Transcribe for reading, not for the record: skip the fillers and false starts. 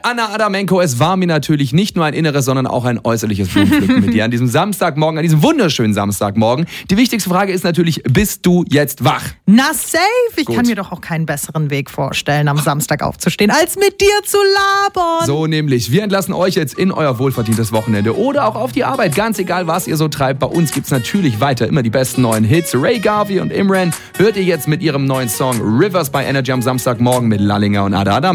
Anna Adamenko, es war mir natürlich nicht nur ein inneres, sondern auch ein äußerliches Blumenpflücken mit dir an diesem Samstagmorgen, an diesem wunderschönen Samstagmorgen. Die wichtigste Frage ist natürlich, bist du jetzt wach? Na safe, ich Gut. kann mir doch auch keinen besseren Weg vorstellen, am Samstag aufzustehen, als mit dir zu labern. So nämlich, wir entlassen euch jetzt in euer wohlverdientes Wochenende oder auch auf die Arbeit, ganz egal was ihr so treibt. Bei uns gibt's natürlich weiter immer die besten neuen Hits. Ray Garvey und Imran hört ihr jetzt mit ihrem neuen Song Rivers bei Energy am Samstagmorgen mit Lallinger und Ada Adamenko.